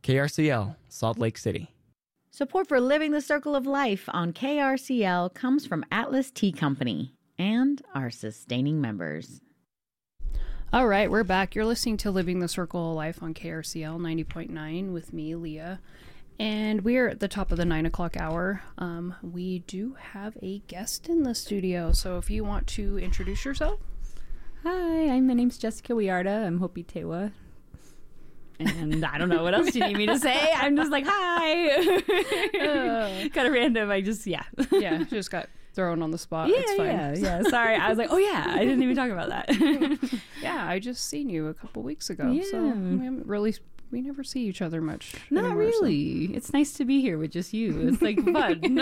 KRCL, Salt Lake City. Support for Living the Circle of Life on KRCL comes from Atlas Tea Company and our sustaining members. All right, we're back. You're listening to Living the Circle of Life on KRCL 90.9 with me, Leah. And we're at the top of the 9 o'clock hour. We do have a guest in the studio. So if you want to introduce yourself. Hi, my name's Jessica Wiarda. I'm Hopi Tewa. And I don't know what else you need me to say. I'm just like, hi. Kind of random. Yeah, just got thrown on the spot. It's fine. Yeah. Sorry. I was like, oh yeah, I didn't even talk about that. Yeah, I just seen you a couple weeks ago. Yeah. So we never see each other much. Not anymore, really. So. It's nice to be here with just you. It's like fun.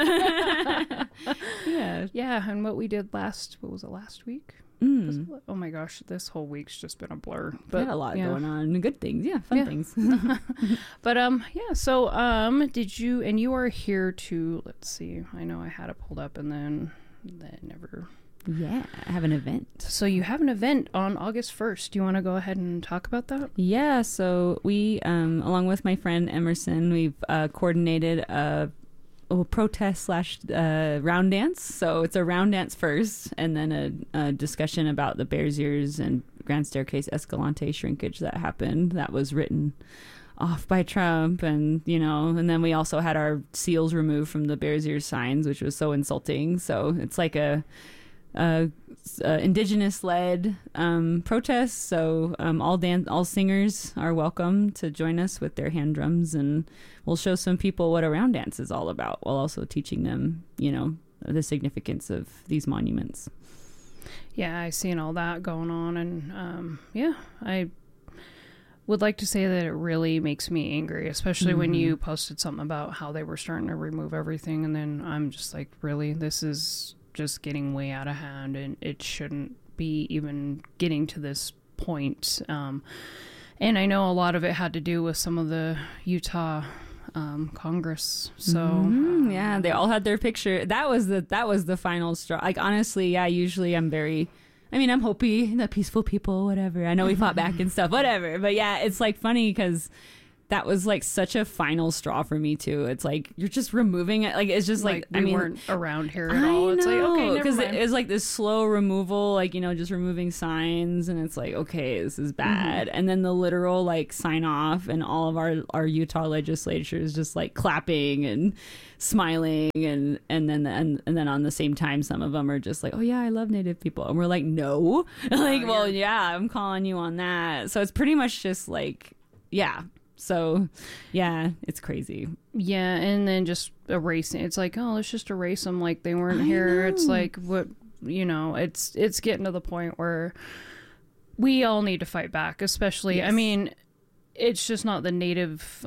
Yeah. Yeah, and what we did last week? Oh my gosh, this whole week's just been a blur. But a lot going on. Good things. Yeah, fun things. But so did you, and you are here to, let's see, I know I had it pulled up and then never. Yeah, I have an event. So you have an event on August 1st. Do you want to go ahead and talk about that? Yeah, so we, along with my friend Emerson, we've coordinated a protest / round dance. So it's a round dance first, and then a discussion about the Bears Ears and Grand Staircase Escalante shrinkage that happened. That was written off by Trump, and and then we also had our seals removed from the Bears Ears signs, which was so insulting. So it's like a indigenous-led protest. So all singers are welcome to join us with their hand drums, and we'll show some people what a round dance is all about, while also teaching them, the significance of these monuments. Yeah, I seen all that going on, and I would like to say that it really makes me angry, especially when you posted something about how they were starting to remove everything, and then I'm just like, really, this is just getting way out of hand, and it shouldn't be even getting to this point. And I know a lot of it had to do with some of the Utah Congress. So yeah, they all had their picture. That was the final straw. Like, honestly, yeah, usually I'm Hopi, the peaceful people, whatever. I know we fought back and stuff, whatever. But yeah, it's like funny because that was like such a final straw for me too. It's like, you're just removing it. Like, it's just like we weren't around here at all. It's like, okay, because it's like this slow removal, like, just removing signs, and it's like, okay, this is bad. And then the literal like sign off, and all of our Utah legislature is just like clapping and smiling, and then on the same time, some of them are just like, oh yeah, I love Native people, and we're like, no, like, well, yeah, I'm calling you on that. So it's pretty much just like, yeah. So, yeah, it's crazy. Yeah, and then just erasing. It's like, oh, let's just erase them like they weren't here. It's like, what, it's getting to the point where we all need to fight back, especially, yes. I mean, it's just not the Native,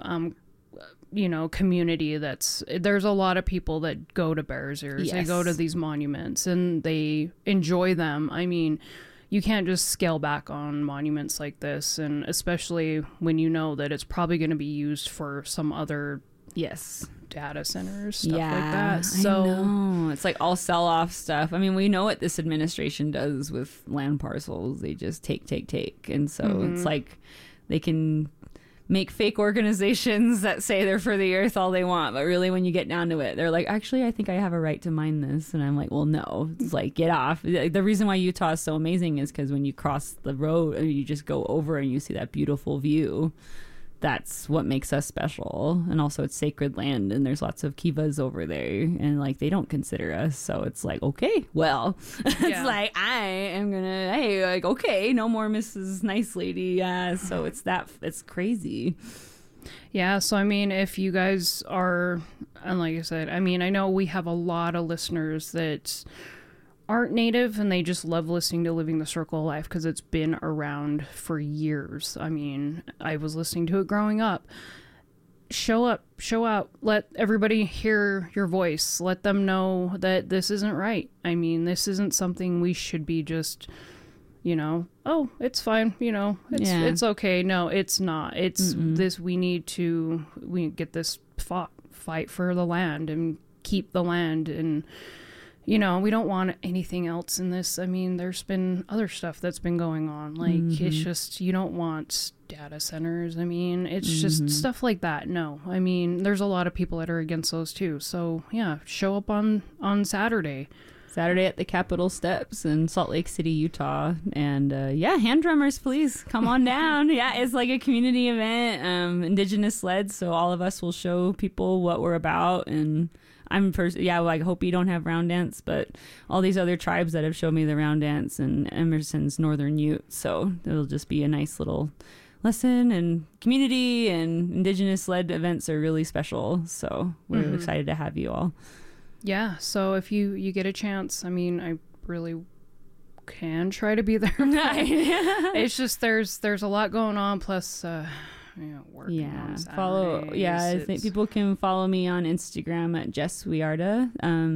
community there's a lot of people that go to Bears Ears. Yes. They go to these monuments, and they enjoy them. I mean, you can't just scale back on monuments like this, and especially when you know that it's probably going to be used for some other data centers, stuff like that. So I know. It's like all sell-off stuff. I mean, we know what this administration does with land parcels. They just take. And so it's like they can make fake organizations that say they're for the earth all they want, but really when you get down to it, they're like, actually, I think I have a right to mine this. And I'm like, well, no. It's like, get off. The reason why Utah is so amazing is because when you cross the road and you just go over and you see that beautiful view, that's what makes us special. And also, it's sacred land, and there's lots of kivas over there, and like, they don't consider us. So it's like, okay, well, it's like, I am gonna, hey, like, okay, no more Mrs. Nice Lady. So it's crazy. Yeah, so I mean, if you guys are, and like I said, I mean, I know we have a lot of listeners that aren't Native, and they just love listening to Living the Circle of Life because it's been around for years. I mean, I was listening to it growing up. Show up, show out, let everybody hear your voice. Let them know that this isn't right. I mean, this isn't something we should be just, oh, it's fine, it's okay. No, it's not. It's this, we get this fight for the land and keep the land, and you know, we don't want anything else in this. I mean, there's been other stuff that's been going on. Like, it's just, you don't want data centers. I mean, it's just stuff like that. No, I mean, there's a lot of people that are against those too. So yeah, show up on Saturday. Saturday at the Capitol Steps in Salt Lake City, Utah. And yeah, hand drummers, please come on down. Yeah, it's like a community event, Indigenous led. So all of us will show people what we're about. And I hope you don't have round dance, but all these other tribes that have showed me the round dance and Emerson's Northern Ute. So it'll just be a nice little lesson, and community and Indigenous led events are really special. So we're excited to have you all. Yeah, so if you get a chance, I mean, I really can try to be there. It's just there's a lot going on, plus working on Saturdays. I think people can follow me on Instagram at Jess Wiarda.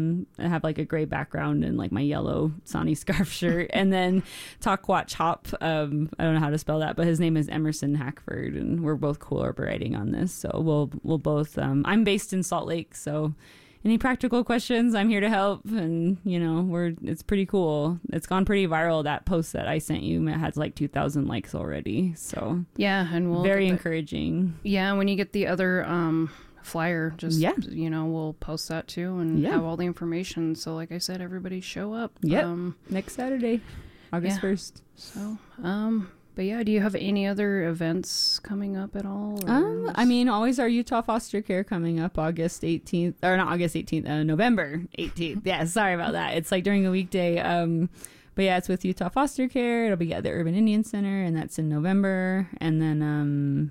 I have like a gray background and like my yellow Sani scarf shirt, and then Talk Watch Hop. I don't know how to spell that, but his name is Emerson Hackford, and we're both collaborating on this. So we'll both. I'm based in Salt Lake, so any practical questions, I'm here to help. And it's pretty cool. It's gone pretty viral. That post that I sent you, it has like 2,000 likes already. So yeah, and we'll very encouraging. Yeah, when you get the other flyer, just we'll post that too, and have all the information. So like I said, everybody show up. Yep. Next Saturday, August 1st. So but yeah, do you have any other events coming up at all? I mean, always our Utah Foster Care coming up August 18th, or not August 18th, November 18th. Yeah, sorry about that. It's like during a weekday. But yeah, it's with Utah Foster Care. It'll be at the Urban Indian Center, and that's in November. And then,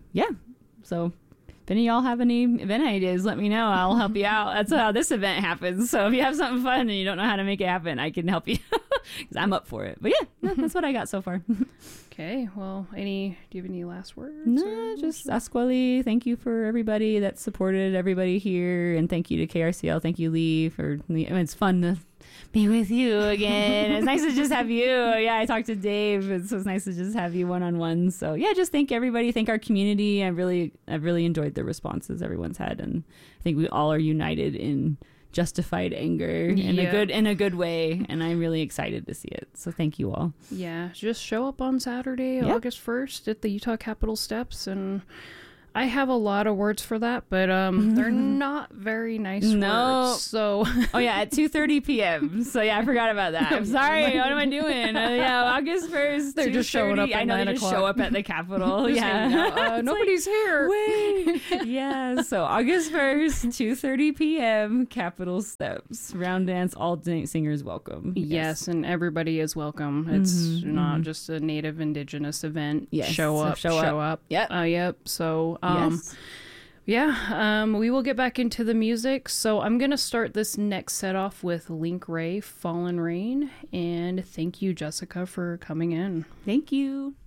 so if any of y'all have any event ideas, let me know. I'll help you out. That's how this event happens. So if you have something fun and you don't know how to make it happen, I can help you because I'm up for it. But yeah, that's what I got so far. Okay, well, do you have any last words? No, just Asquali. Thank you for everybody that supported everybody here, and thank you to KRCL. Thank you, Lee, it's fun to be with you again. It's nice to just have you. Yeah, I talked to Dave. So it's nice to just have you one-on-one. So yeah, just thank everybody. Thank our community. I've really enjoyed the responses everyone's had, and I think we all are united in justified anger in a good way, and I'm really excited to see it. So thank you all. Yeah, just show up on Saturday, August 1st at the Utah Capitol Steps, and I have a lot of words for that, but they're not very nice words. So at 2:30 p.m. So yeah, I forgot about that. I'm sorry. What am I doing? August 1st. They're just showing up. I know they just show up at the Capitol. Nobody's here. Wait. Yeah. So August 1st, 2:30 p.m. Capitol Steps. Round dance. All singers welcome. Yes, and everybody is welcome. It's not just a Native Indigenous event. Yes. Show up. Yep. Yep. So. Yes. We will get back into the music. So I'm going to start this next set off with Link Wray, Fallen Rain. And thank you, Jessica, for coming in. Thank you.